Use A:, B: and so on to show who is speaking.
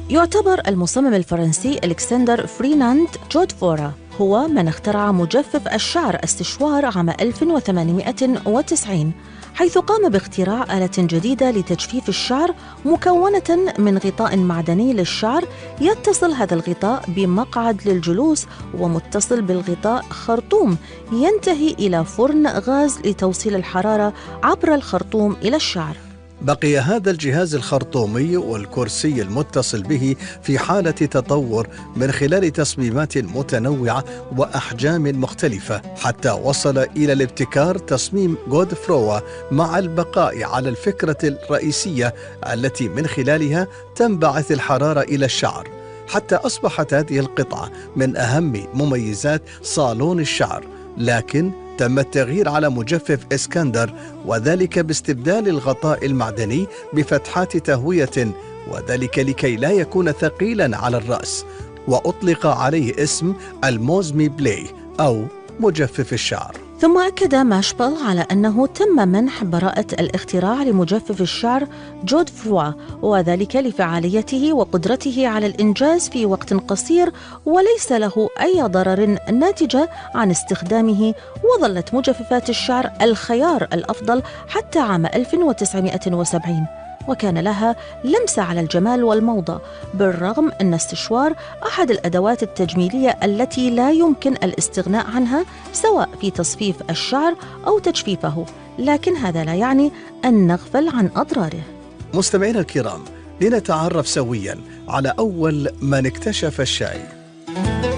A: يعتبر المصمم الفرنسي ألكسندر فريناند جودفورا هو من اخترع مجفف الشعر السشوار عام 1890، حيث قام باختراع آلة جديدة لتجفيف الشعر مكونة من غطاء معدني للشعر. يتصل هذا الغطاء بمقعد للجلوس، ومتصل بالغطاء خرطوم ينتهي إلى فرن غاز لتوصيل الحرارة عبر الخرطوم إلى الشعر.
B: بقي هذا الجهاز الخرطومي والكرسي المتصل به في حالة تطور من خلال تصميمات متنوعة وأحجام مختلفة، حتى وصل إلى الابتكار تصميم غودفروا، مع البقاء على الفكرة الرئيسية التي من خلالها تنبعث الحرارة إلى الشعر، حتى أصبحت هذه القطعة من أهم مميزات صالون الشعر. لكن تم التغيير على مجفف اسكندر، وذلك باستبدال الغطاء المعدني بفتحات تهوية، وذلك لكي لا يكون ثقيلا على الرأس، وأطلق عليه اسم الموزمي بلاي أو مجفف الشعر.
A: ثم أكد ماشبل على أنه تم منح براءة الاختراع لمجفف الشعر جودفروا، وذلك لفعاليته وقدرته على الإنجاز في وقت قصير، وليس له أي ضرر ناتجة عن استخدامه. وظلت مجففات الشعر الخيار الأفضل حتى عام 1970، وكان لها لمسة على الجمال والموضة، بالرغم أن السشوار أحد الأدوات التجميلية التي لا يمكن الاستغناء عنها، سواء في تصفيف الشعر أو تجفيفه، لكن هذا لا يعني أن نغفل عن أضراره.
B: مستمعينا الكرام، لنتعرف سويا على أول من اكتشف الشاي.